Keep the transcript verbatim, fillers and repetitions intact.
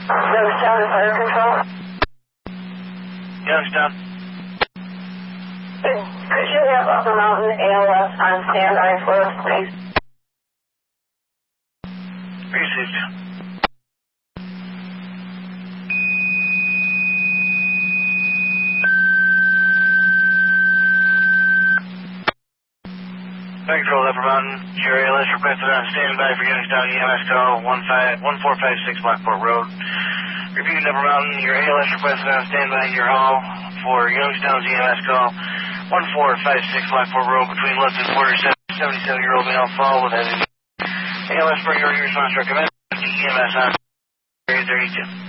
Youngstown Fire Control. Youngstown. Could, could you have Upper Mountain A L S on standby for us, please? Received. Fire Control, Upper Mountain. Your A L S requested on standby for Youngstown E M S call one four five six Lockport Road. Repeat, Upper Mountain. Your A L S requested on standby in your hall for Youngstown's E M S call one four five six Lockport Road between left and quarter seventy-seven-year-old male fall with heavy A L S for your response recommended. E M S on area thirty-two.